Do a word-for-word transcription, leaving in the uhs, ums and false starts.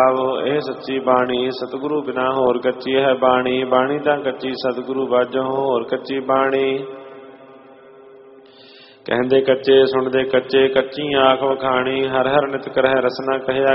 ਇਹ ਸੱਚੀ ਬਾਣੀ ਸਤਿਗੁਰੂ ਬਿਨਾ ਹੋਰ ਕੱਚੀ ਹੈ ਬਾਣੀ। ਬਾਣੀ ਤਾਂ ਕੱਚੀ ਸਤਿਗੁਰੂ ਬਾਝੋਂ ਹੋਰ ਕੱਚੀ ਬਾਣੀ। ਕਹਿੰਦੇ ਕੱਚੇ ਸੁਣਦੇ ਕੱਚੇ ਕੱਚੀ ਆਖ ਵਖਾਣੀ। ਹਰ ਹਰ ਨਿਤ ਕਰਹਿ ਰਸਨਾ ਕਹਿਆ